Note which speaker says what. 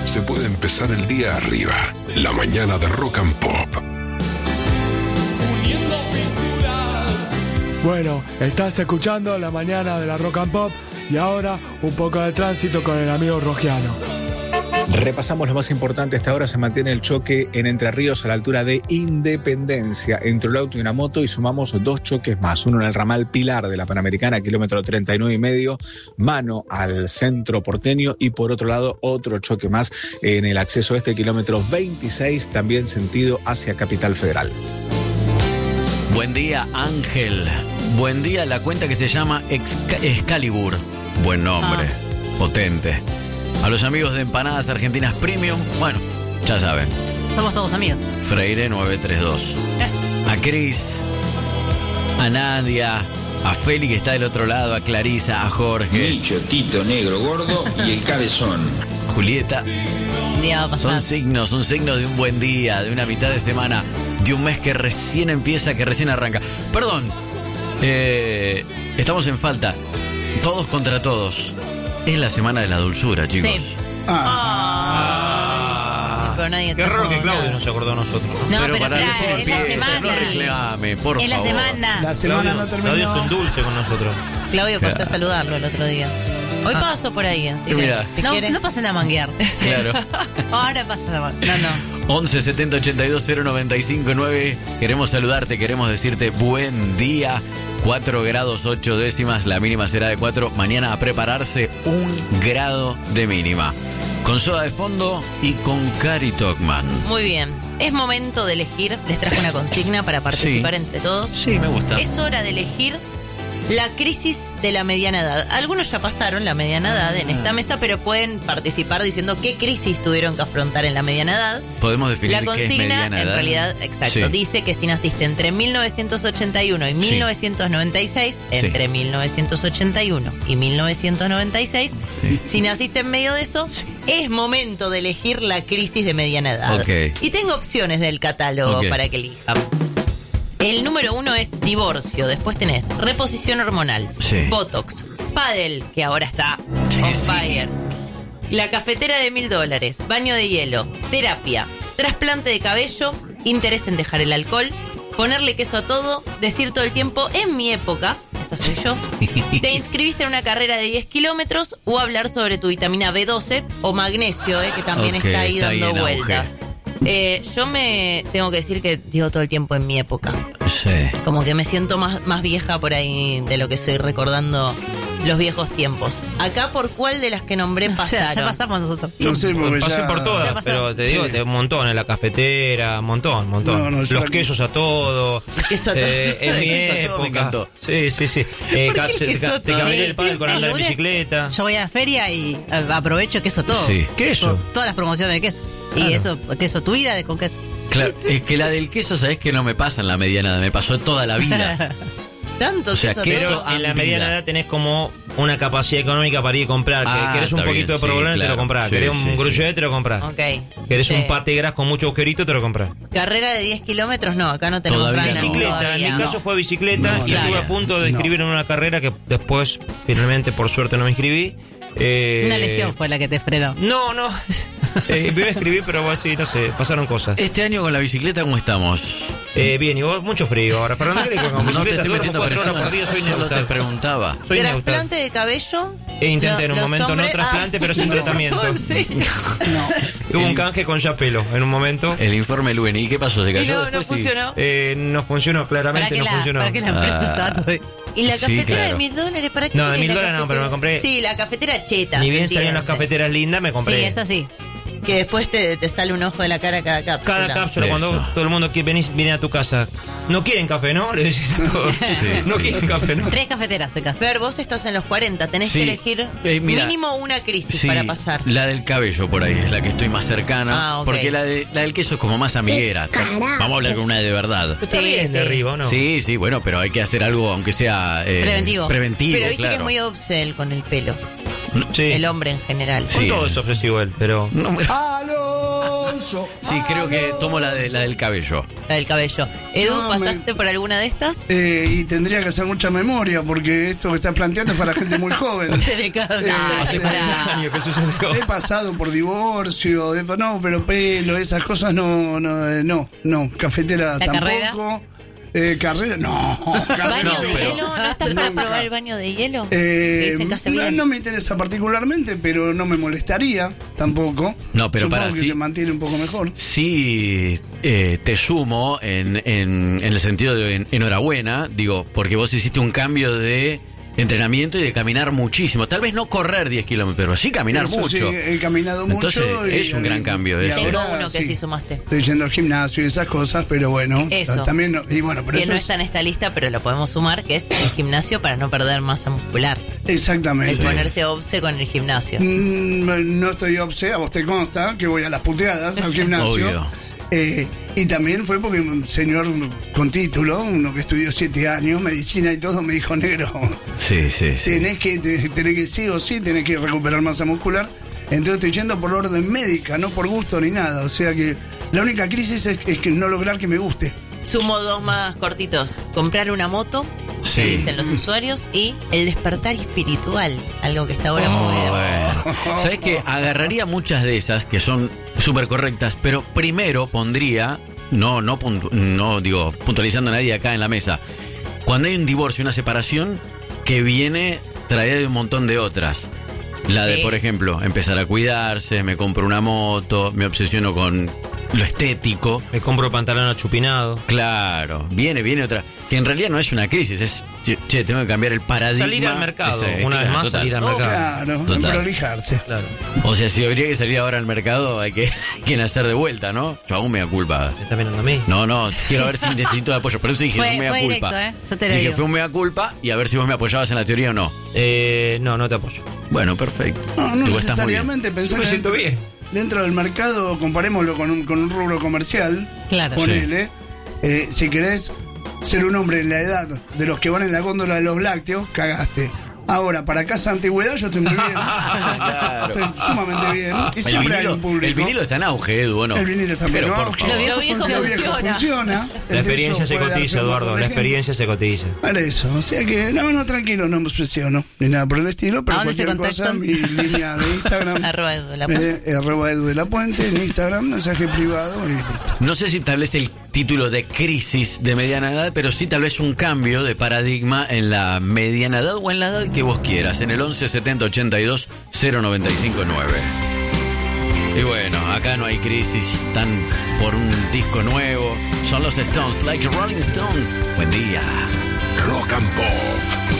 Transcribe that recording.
Speaker 1: se puede empezar el día arriba. La mañana de Rock and Pop.
Speaker 2: Bueno, estás escuchando La Mañana de la Rock and Pop y ahora un poco de tránsito con el amigo Rogiano.
Speaker 3: Repasamos lo más importante. Hasta ahora se mantiene el choque en Entre Ríos a la altura de Independencia entre un auto y una moto, y sumamos 2 choques más. Uno en el ramal Pilar de la Panamericana, kilómetro 39,5, mano al centro porteño, y por otro lado otro choque más en el acceso kilómetro 26, también sentido hacia Capital Federal.
Speaker 4: Buen día, Ángel. Buen día, la cuenta que se llama Excalibur. Buen nombre, potente. A los amigos de Empanadas Argentinas Premium, bueno, ya saben.
Speaker 5: Somos todos amigos.
Speaker 4: Freire 932. A Cris, a Nadia, a Feli que está del otro lado, a Clarisa, a Jorge.
Speaker 6: Micho, Tito, Negro, Gordo y el Cabezón.
Speaker 4: Julieta.
Speaker 5: Un día va a pasar.
Speaker 4: Son signos de un buen día, de una mitad de semana, de un mes que recién empieza, que recién arranca. Perdón, estamos en falta. Todos contra todos. Es la semana de la dulzura, chicos.
Speaker 5: Sí. Pero nadie
Speaker 7: Qué raro que Claudio no se acordó a nosotros, ¿no?
Speaker 5: No,
Speaker 4: pero
Speaker 5: pero
Speaker 4: para
Speaker 5: es
Speaker 4: recién
Speaker 5: la
Speaker 4: empieza,
Speaker 5: semana.
Speaker 4: no reclame, por
Speaker 5: Es
Speaker 4: favor.
Speaker 5: la semana.
Speaker 8: La semana no terminó.
Speaker 7: Claudio es un dulce con nosotros.
Speaker 5: Claudio pasó a saludarlo el otro día. Hoy paso por ahí, así que
Speaker 4: Mira.
Speaker 5: no pasen a manguear.
Speaker 4: Claro.
Speaker 5: Ahora pasan a manguear. No.
Speaker 4: 11 70 82 095 9. Queremos saludarte, queremos decirte buen día. 4 grados 8 décimas, la mínima será de 4. Mañana a prepararse 1 grado de mínima. Con soda de fondo y con Cari Tocman.
Speaker 5: Muy bien. Es momento de elegir. Les traje una consigna para participar entre todos.
Speaker 4: Sí, me gusta.
Speaker 5: Es hora de elegir la crisis de la mediana edad. Algunos ya pasaron la mediana edad en esta mesa, pero pueden participar diciendo qué crisis tuvieron que afrontar en la mediana edad.
Speaker 4: Podemos definir
Speaker 5: La
Speaker 4: qué es
Speaker 5: consigna,
Speaker 4: mediana
Speaker 5: en
Speaker 4: edad.
Speaker 5: realidad, exacto,
Speaker 4: Sí.
Speaker 5: dice que si naciste entre 1981 y 1996, entre 1981 y 1996,
Speaker 4: Sí.
Speaker 5: si naciste en medio de eso, es momento de elegir la crisis de mediana edad.
Speaker 4: Ok.
Speaker 5: Y tengo opciones del catálogo
Speaker 4: Ok.
Speaker 5: para que elijan. El número 1 es divorcio, después tenés reposición hormonal,
Speaker 4: Sí.
Speaker 5: botox, pádel, que ahora está
Speaker 4: Sí,
Speaker 5: on
Speaker 4: sí.
Speaker 5: fire, la cafetera de $1000, baño de hielo, terapia, trasplante de cabello, interés en dejar el alcohol, ponerle queso a todo, decir todo el tiempo, en mi época, esa soy yo, te inscribiste en una carrera de 10 kilómetros o hablar sobre tu vitamina B12 o magnesio, que también
Speaker 4: Ok,
Speaker 5: está ahí
Speaker 4: está ahí
Speaker 5: dando
Speaker 4: en auge.
Speaker 5: vueltas. Yo me tengo que decir que digo todo el tiempo en mi época.
Speaker 4: Sí.
Speaker 5: Como que me siento más vieja por ahí de lo que estoy recordando los viejos tiempos. Acá, ¿por cuál de las que nombré pasaron?
Speaker 9: Ya pasamos nosotros.
Speaker 8: No sé, porque
Speaker 7: Pasé
Speaker 8: ya-
Speaker 7: por
Speaker 9: ya
Speaker 7: todas,
Speaker 9: pasó.
Speaker 7: pero te digo, un montón, en la cafetera, un montón.
Speaker 8: No, yo
Speaker 7: Los
Speaker 8: la-
Speaker 7: quesos a todo.
Speaker 5: Queso a todo.
Speaker 7: En mi
Speaker 4: Queso a todo me
Speaker 7: época.
Speaker 4: encantó.
Speaker 7: Sí.
Speaker 5: ¿Por qué el queso a
Speaker 7: Te
Speaker 5: todo?
Speaker 7: cambié el
Speaker 5: Sí,
Speaker 7: padre con
Speaker 9: el
Speaker 7: andar en
Speaker 9: lunes
Speaker 7: bicicleta.
Speaker 9: Yo voy a la feria y aprovecho queso todo.
Speaker 4: Sí.
Speaker 7: Queso.
Speaker 9: Todas las promociones de queso. Y eso, queso, tu vida con queso.
Speaker 4: Claro, es que la del queso, ¿sabés que no me pasa en la mediana edad? Me pasó toda la vida.
Speaker 5: Tanto
Speaker 4: O sea,
Speaker 5: queso a
Speaker 4: queso
Speaker 5: todo.
Speaker 7: Pero en la
Speaker 4: vida.
Speaker 7: mediana edad tenés como una capacidad económica para ir a comprar.
Speaker 4: Ah,
Speaker 7: Querés un
Speaker 4: está
Speaker 7: poquito
Speaker 4: bien,
Speaker 7: de provolone,
Speaker 4: sí,
Speaker 7: te lo
Speaker 4: claro.
Speaker 7: comprás.
Speaker 4: Sí,
Speaker 7: Querés
Speaker 4: sí,
Speaker 7: un
Speaker 4: sí.
Speaker 7: gruchet, te lo comprás.
Speaker 5: Ok.
Speaker 7: Querés
Speaker 5: Sí.
Speaker 7: un pate gras con mucho agujerito, te lo comprás.
Speaker 5: Carrera de 10 kilómetros, no, acá no tenemos
Speaker 4: Todavía
Speaker 5: runners
Speaker 4: no.
Speaker 7: Bicicleta,
Speaker 5: todavía.
Speaker 7: en mi caso fue bicicleta
Speaker 8: No,
Speaker 7: y
Speaker 5: claro.
Speaker 7: estuve a punto de
Speaker 8: No.
Speaker 7: inscribirme en una carrera que después, finalmente, por suerte, no me inscribí.
Speaker 9: Una lesión fue la que te frenó.
Speaker 7: No. Me iba a escribir, pero así, no sé, pasaron cosas.
Speaker 4: Este año con la bicicleta, ¿cómo estamos?
Speaker 7: Bien, y vos, mucho frío ahora. Fernando, ¿crees que con
Speaker 4: No te
Speaker 7: bicicleta
Speaker 4: estoy
Speaker 7: duermo
Speaker 4: metiendo
Speaker 7: 4 horas
Speaker 4: presión,
Speaker 7: por día? Soy
Speaker 4: solo te
Speaker 7: neutral.
Speaker 4: preguntaba.
Speaker 7: Soy neutral.
Speaker 5: Trasplante de cabello.
Speaker 7: Intenté en un
Speaker 5: Los
Speaker 7: momento, no
Speaker 5: hombres-
Speaker 7: trasplante, pero sin tratamiento.
Speaker 5: ¿En serio?
Speaker 7: Tuve un canje con ya pelo en un momento.
Speaker 4: El informe Luen, ¿y qué pasó? ¿Se
Speaker 5: Y
Speaker 4: cayó?
Speaker 5: no
Speaker 4: después? Sí.
Speaker 5: funcionó.
Speaker 7: No funcionó, claramente no funcionó.
Speaker 9: para que la empresa estaba todo.
Speaker 5: ¿Y la
Speaker 4: Sí,
Speaker 5: cafetera
Speaker 4: claro.
Speaker 5: de $1000? ¿Para qué?
Speaker 7: No, de
Speaker 5: querés la
Speaker 7: $1000 no, pero me compré-
Speaker 5: Sí, la cafetera cheta.
Speaker 7: Ni
Speaker 5: se
Speaker 7: bien salían las
Speaker 5: entiende.
Speaker 7: cafeteras lindas, me compré.
Speaker 9: Sí, es así.
Speaker 5: Que después te sale un ojo de la cara cada cápsula.
Speaker 7: Cada cápsula, cuando
Speaker 4: Eso.
Speaker 7: todo el mundo que viene a tu casa. No quieren café, ¿no? Le decís a todos. No quieren café, ¿no?
Speaker 9: 3 cafeteras de casa.
Speaker 5: Fer, vos estás en los 40, tenés
Speaker 4: Sí.
Speaker 5: que elegir
Speaker 4: Mira,
Speaker 5: mínimo una crisis
Speaker 4: Sí,
Speaker 5: para pasar.
Speaker 4: la del cabello por ahí es la que estoy más cercana.
Speaker 5: Ah, ok.
Speaker 4: Porque la del queso es como más amiguera. Vamos a hablar con una de verdad.
Speaker 7: Está bien de arriba, ¿o no?
Speaker 4: Sí, bueno, pero hay que hacer algo, aunque sea
Speaker 9: Preventivo.
Speaker 4: Preventivo,
Speaker 5: Pero viste
Speaker 4: claro.
Speaker 5: que es muy obsel con el pelo.
Speaker 7: Sí.
Speaker 5: El hombre en general.
Speaker 7: Con todo es obsesivo él, pero.
Speaker 4: No,
Speaker 8: A los Alonso.
Speaker 4: Sí, creo que tomo la del cabello.
Speaker 5: La del cabello. Edu,
Speaker 8: Yo
Speaker 5: ¿pasaste por alguna de estas?
Speaker 8: Y tendría que hacer mucha memoria, porque esto que estás planteando es para gente muy joven.
Speaker 7: Hace 40 años que sucedió.
Speaker 8: He pasado por divorcio, no, pero pelo, esas cosas no, cafetera
Speaker 5: ¿La
Speaker 8: tampoco. Carrera, no.
Speaker 5: ¿Baño de
Speaker 4: pero-
Speaker 5: hielo? ¿No estás para
Speaker 8: Nunca.
Speaker 5: probar el baño de hielo? Que dicen que hace bien.
Speaker 8: No me interesa particularmente, pero no me molestaría tampoco.
Speaker 4: No, pero
Speaker 8: Supongo
Speaker 4: para
Speaker 8: que
Speaker 4: sí-
Speaker 8: te mantiene un poco mejor.
Speaker 4: Sí, te sumo en el sentido de enhorabuena, digo, porque vos hiciste un cambio de entrenamiento y de caminar muchísimo. Tal vez no correr 10 kilómetros, pero sí caminar
Speaker 8: Eso
Speaker 4: mucho.
Speaker 8: Sí, he caminado mucho.
Speaker 4: Entonces, es un gran cambio
Speaker 8: y
Speaker 4: eso.
Speaker 5: Tengo
Speaker 8: ahora,
Speaker 5: uno que sí sumaste.
Speaker 8: Estoy yendo al gimnasio y esas cosas, pero bueno.
Speaker 5: Eso.
Speaker 8: También, y bueno, pero
Speaker 5: Que
Speaker 8: eso
Speaker 5: no
Speaker 8: es,
Speaker 5: está en esta lista, pero lo podemos sumar, que es el gimnasio para no perder masa muscular. El
Speaker 8: exactamente.
Speaker 5: ponerse obse con el gimnasio.
Speaker 8: No estoy obse, a vos te consta que voy a las puteadas al gimnasio.
Speaker 4: Obvio.
Speaker 8: Y también fue porque un señor con título, uno que estudió 7 años, medicina y todo, me dijo, negro,
Speaker 4: Sí.
Speaker 8: tenés que sí o sí, tenés que recuperar masa muscular. Entonces estoy yendo por orden médica, no por gusto ni nada. O sea que la única crisis es que no lograr que me guste.
Speaker 5: Sumo dos más cortitos. Comprar una moto,
Speaker 4: Sí.
Speaker 5: que dicen los usuarios, y el despertar espiritual, algo que está ahora muy de moda.
Speaker 4: Bueno. ¿Sabes qué? Agarraría muchas de esas que son súper correctas, pero primero pondría, no digo puntualizando a nadie acá en la mesa, cuando hay un divorcio, una separación que viene traída de un montón de otras. La de,
Speaker 5: Sí.
Speaker 4: por ejemplo, empezar a cuidarse, me compro una moto, me obsesiono con lo estético.
Speaker 7: Me compro pantalón achupinado.
Speaker 4: Claro, viene otra, que en realidad no es una crisis, es, che, tengo que cambiar el paradigma.
Speaker 7: Salir al mercado,
Speaker 4: Ese,
Speaker 7: una vez
Speaker 4: claro,
Speaker 7: más
Speaker 4: total.
Speaker 7: salir al mercado.
Speaker 8: Claro,
Speaker 4: Total.
Speaker 8: prolijarse.
Speaker 7: Claro.
Speaker 4: O sea, si habría que salir ahora al mercado, hay que nacer de vuelta, ¿no? Yo aún me da culpa.
Speaker 7: ¿Me está mirando a mí?
Speaker 4: No, quiero ver si necesito de apoyo. Por eso dije,
Speaker 9: Fue-
Speaker 4: un mea
Speaker 9: fue
Speaker 4: culpa.
Speaker 9: directo, yo te lo
Speaker 4: Dije,
Speaker 9: digo.
Speaker 4: fue un mea culpa y a ver si vos me apoyabas en la teoría o no.
Speaker 7: No te apoyo.
Speaker 4: Bueno, perfecto.
Speaker 8: No
Speaker 4: Igual estás muy bien.
Speaker 8: necesariamente
Speaker 7: Yo
Speaker 8: pensar
Speaker 7: me
Speaker 8: que
Speaker 7: siento bien.
Speaker 8: dentro del mercado, comparémoslo con un rubro comercial.
Speaker 9: Claro.
Speaker 8: Ponele, si querés ser un hombre en la edad de los que van en la góndola de los lácteos, cagaste. Ahora, para casa antigüedad yo estoy muy bien.
Speaker 4: Claro.
Speaker 8: Estoy sumamente bien. Y
Speaker 4: El
Speaker 8: siempre hay
Speaker 4: vinilo,
Speaker 8: un público.
Speaker 4: el vinilo está en auge, Edu, ¿no?
Speaker 8: El vinilo está
Speaker 4: Pero
Speaker 8: en
Speaker 4: por
Speaker 8: auge.
Speaker 4: favor.
Speaker 5: Lo viejo
Speaker 8: Lo viejo
Speaker 5: funciona.
Speaker 8: funciona.
Speaker 7: La
Speaker 8: Entre
Speaker 7: experiencia
Speaker 8: eso
Speaker 7: se
Speaker 8: puede
Speaker 7: cotiza,
Speaker 8: darse un
Speaker 7: Eduardo.
Speaker 8: montón de
Speaker 7: La
Speaker 8: gente.
Speaker 7: experiencia se cotiza.
Speaker 8: Para eso, o sea que, no, tranquilo, no me obsesiono, ni nada por el estilo, pero
Speaker 9: ¿A dónde se
Speaker 8: cualquier cosa,
Speaker 9: contactan?
Speaker 8: mi línea de Instagram,
Speaker 5: Arroba Edu de la Puente.
Speaker 8: arroba Edu de la Puente, en Instagram, mensaje privado y listo.
Speaker 4: No sé si tal vez el título de crisis de mediana edad, pero sí tal vez un cambio de paradigma en la mediana edad o en la edad que vos quieras, en el 11 70 82 095 9. Y bueno, acá no hay crisis, están por un disco nuevo, son los Stones, Like a Rolling Stone. Buen día.
Speaker 1: Rock and Pop.